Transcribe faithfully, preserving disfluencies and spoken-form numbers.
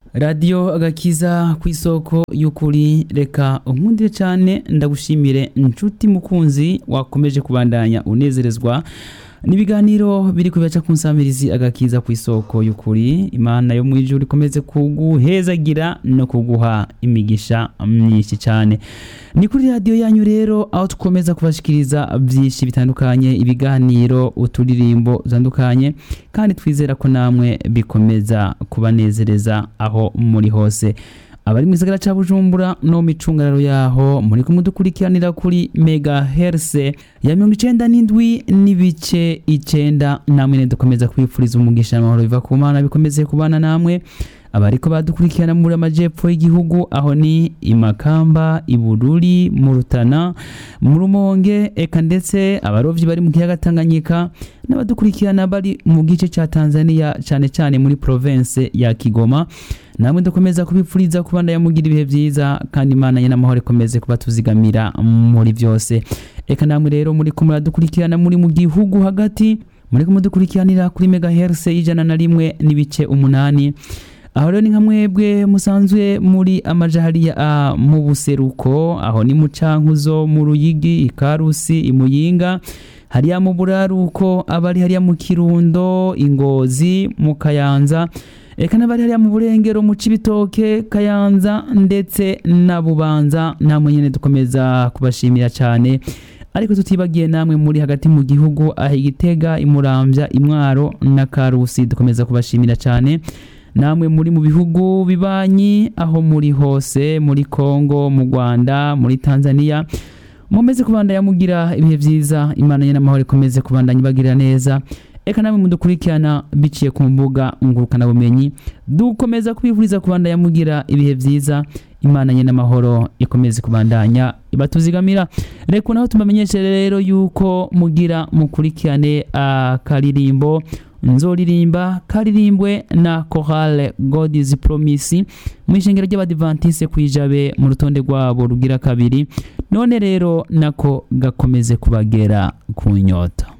Radio agakiza kw'isoko y'ukuri, reka unkundire cyane ndagushimire nshuti mukunzi wakomeje kubandanya unezerezwa nibiganiro biri kubica ku nsamirizi agakiza kw'isoko y'ukuri. Imana yo mwijuru ikomeze kuguhezagira no kuguha imigisha myinshi cyane. Ni kuri radio yanyu rero aho tukomeza kubashikiriza byinshi bitandukanye, ibiganiro, uturirimbo zandukanye, kandi twizera ko namwe bikomeza kubanezereza aho muri hose. Abari mu gisagara ca Bujumbura no micungararo yaho muri kumudukurikiranira kuri megahertz ya mirongo icenda n'indwi n'ibice icenda, namwe dukomeza kwifuriza umugisha n'amahoro biva ku Mana bikomeze kubana namwe. Abariko badukurikirana muri amajepfo y'igihugu aho ni Imakamba, Ibururi, mu Rutana, mu Rumonge, eka ndetse abarovyi bari mu kiyaga Tanganyika, n'abadukurikirana bari mu gice ca Tanzania cyane cyane muri province ya Kigoma, namwe dukomeza kubipfuriza kubanda yamugira ibihe vyiza, kandi Imana yena amahoro ikomeze kubatuzigamira muri byose. Eka namwe rero muri kumura dukurikirana muri mu gihugu hagati, muri kumudukurikiranira kuri megahertz y'ijana na rimwe n'ibice umunani. Aho rero ni nka mwebwe musanzwe muri amajahariya uh, mu buseruko, aho ni mu Cankuzo, mu Ruyigi, Ikarusi, Imuyinga, hariya mu Buraruko, abari hariya mu Kirundo, Ingozi, mu Kayanza, eka n'abari hariya mu Burengero, mu Cibitoke, Kayanza ndetse na Bubanza, namwe nyene dukomeza kubashimira cyane. Ariko tutibagiye namwe muri hagati mu gihugu aho Igitega, Imuramvya, Imwaro na Karusi, dukomeza kubashimira cyane. Namwe muri mu bihugu bibanyi aho muri hose, muri Kongo, mu Rwanda, muri Tanzania, mumeze kubanda yamugira ibihe vyiza. Imana yena amahoro ikomeze kubandanya bagirira neza. Eka namwe mudukurikirana biciye ku mbuga ngurukana bumenyi, dukomeza kubivuriza kubanda yamugira ibihe vyiza. Imana yena amahoro ikomeze kubandanya ibatuzigamira. Reko naho tumamenyeshe rero yuko mugira mukurikirane akaririmbo nzoririmba karirimbwe na Chorale God is Promise mu ishengero ry'Abadventiste kwijabe mu rutonde rwabo rugira kabiri. None rero nako gakomeze kubagera ku nyota.